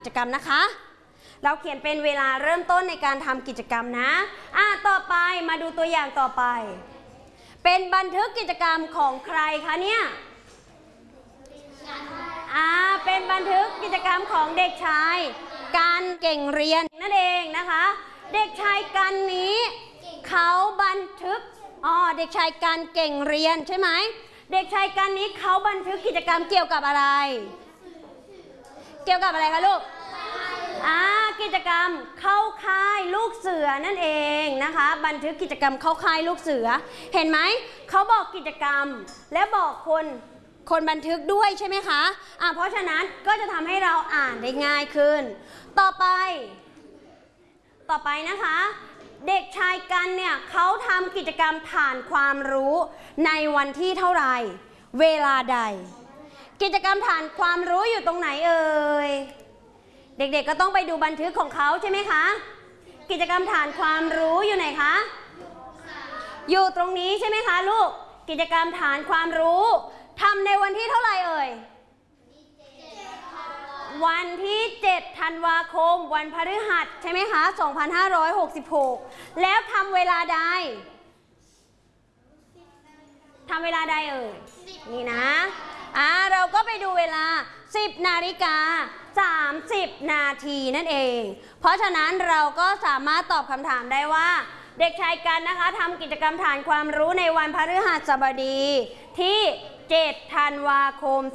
กิจกรรมนะคะเราเขียนเป็นเวลาเริ่มต้นในการทำกิจกรรมนะต่อไปมาดูตัวอย่างต่อไปเป็นบันทึกกิจกรรมของใครคะเนี่ยเป็นบันทึกกิจกรรมของเด็กชายกันเก่งเรียนนั่นเองนะคะเด็กชายกันนี้เขาบันทึกเด็กชายกันเก่งเรียนใช่ไหมเด็กชายกันนี้เขาบันทึกกิจกรรมเกี่ยวกับอะไรเกี่ยวกับอะไรคะลูกกิจกรรมเข้าค่ายลูกเสือนั่นเองนะคะบันทึกกิจกรรมเข้าค่ายลูกเสือเห็นไหมเขาบอกกิจกรรมและบอกคนบันทึกด้วยใช่ไหมคะเพราะฉะนั้นก็จะทำให้เราอ่านได้ง่ายขึ้นต่อไปนะคะเด็กชายกันเนี่ยเขาทำกิจกรรมฐานความรู้ในวันที่เท่าไหร่เวลาใดกิจกรรมฐานความรู้อยู่ตรงไหนเอ่ยเด็กๆก็ต้องไปดูบันทึกของเขาใช่ไหมคะกิจกรรมฐานความรู้อยู่ไหนคะอยู่ตรงนี้ใช่ไหมคะลูกกิจกรรมฐานความรู้ทำในวันที่เท่าไหร่เอ่ยวันที่7 ธันวาคมวันพฤหัสใช่ไหมคะ2566แล้วทำเวลาใดเอ่ยนี่นะเราก็ไปดูเวลา10:30 นาทีนั่นเองเพราะฉะนั้นเราก็สามารถตอบคำถามได้ว่าเด็กชายกันนะคะทำกิจกรรมฐานความรู้ในวันพฤหัสบดีที่7 ธันวาคม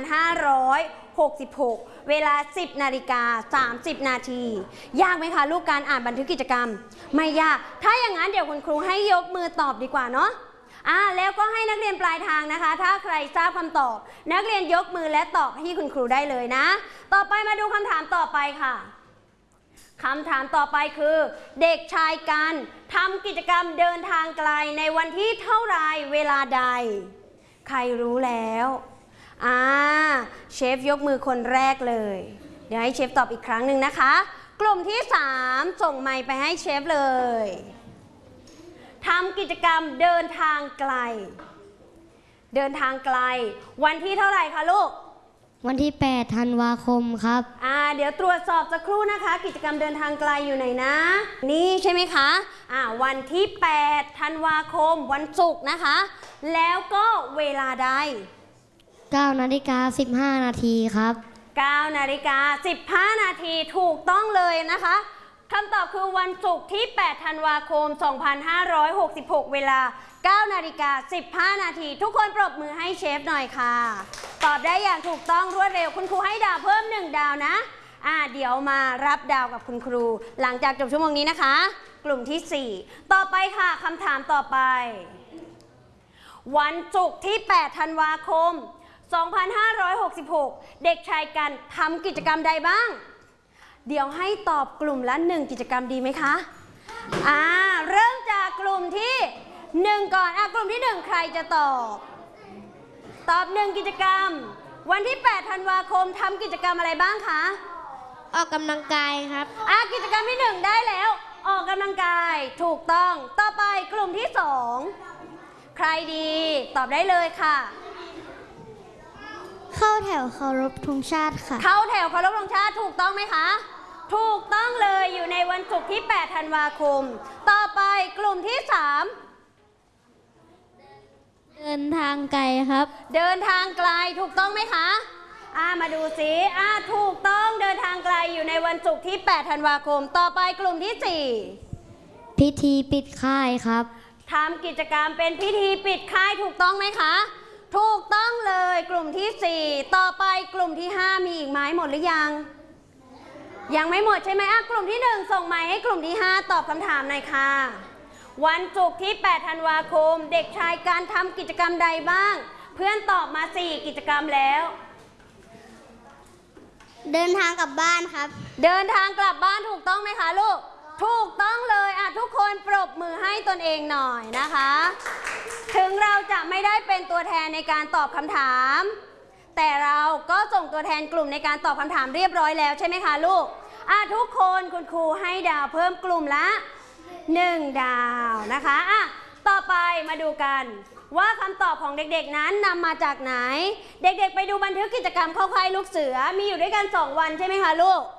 2566เวลา10:30 นาทียากไหมคะลูกการอ่านบันทึกกิจกรรมไม่ยากถ้าอย่างนั้นเดี๋ยวคุณครูให้ยกมือตอบดีกว่าเนาะแล้วก็ให้นักเรียนปลายทางนะคะถ้าใครทราบคำตอบนักเรียนยกมือและตอบให้คุณครูได้เลยนะต่อไปมาดูคำถามต่อไปค่ะคำถามต่อไปคือเด็กชายกันทำกิจกรรมเดินทางไกลในวันที่เท่าไรเวลาใดใครรู้แล้วเชฟยกมือคนแรกเลยเดี๋ยวให้เชฟตอบอีกครั้งหนึ่งนะคะกลุ่มที่3ส่งไมค์ไปให้เชฟเลยทำกิจกรรมเดินทางไกลวันที่เท่าไหร่คะลูกวันที่8 ธันวาคมครับเดี๋ยวตรวจสอบสักครู่นะคะกิจกรรมเดินทางไกลอยู่ไหนนะนี่ใช่ไหมคะวันที่8 ธันวาคมวันศุกร์นะคะแล้วก็เวลาใด 9:15 นาทีครับ 9:15 นาทีถูกต้องเลยนะคะคำตอบคือวันศุกร์ที่8 ธันวาคม 2566เวลา9:15 นาทีทุกคนปรบมือให้เชฟหน่อยค่ะตอบได้อย่างถูกต้องรวดเร็วคุณครูให้ดาวเพิ่ม1 ดาวนะเดี๋ยวมารับดาวกับคุณครูหลังจากจบชั่วโมงนี้นะคะกลุ่มที่4ต่อไปค่ะคำถามต่อไปวันศุกร์ที่8 ธันวาคม 2566เด็กชายกันทำกิจกรรมใดบ้างเดี๋ยวให้ตอบกลุ่มละ1กิจกรรมดีไหมคะเริ่มจากกลุ่มที่1ก่อนกลุ่มที่1ใครจะตอบ1กิจกรรมวันที่8 ธันวาคมทำกิจกรรมอะไรบ้างคะออกกำลังกายครับกิจกรรมที่1ได้แล้วออกกำลังกายถูกต้องต่อไปกลุ่มที่2ใครดีตอบได้เลยค่ะเข้าแถวเคารพธงชาติค่ะเข้าแถวเคารพธงชาติถูกต้องไหมคะถูกต้องเลยอยู่ในวันศุกร์ที่8 ธันวาคมต่อไปกลุ่มที่3 เดินทางไกลครับเดินทางไกลถูกต้องไหมคะมาดูสิถูกต้องเดินทางไกลอยู่ในวันศุกร์ที่8 ธันวาคมต่อไปกลุ่มที่4 พิธีปิดค่ายครับทำกิจกรรมเป็นพิธีปิดค่ายถูกต้องไหมคะถูกต้องเลยกลุ่มที่4ต่อไปกลุ่มที่5มีอีกไหมหมดหรือยังไม่หมดใช่ไหมกลุ่มที่1ส่งไมค์ให้กลุ่มที่5ตอบคำถามหน่อยค่ะวันศุกร์ที่8 ธันวาคมเด็กชายการทำกิจกรรมใดบ้างเพื่อนตอบมา4กิจกรรมแล้วเดินทางกลับบ้านครับเดินทางกลับบ้านถูกต้องไหมคะลูกถูกต้องเลยทุกคนปรบมือให้ตนเองหน่อยนะคะถึงเราจะไม่ได้เป็นตัวแทนในการตอบคำถามแต่เราก็ส่งตัวแทนกลุ่มในการตอบคำถามเรียบร้อยแล้วใช่ไหมคะลูกทุกคนคุณครูให้ดาวเพิ่มกลุ่มละ1 ดาวนะคะต่อไปมาดูกันว่าคำตอบของเด็กๆนั้นนำมาจากไหนเด็กๆไปดูบันทึกกิจกรรมเข้าค่ายลูกเสือมีอยู่ด้วยกัน2 วันใช่ไหมคะลูก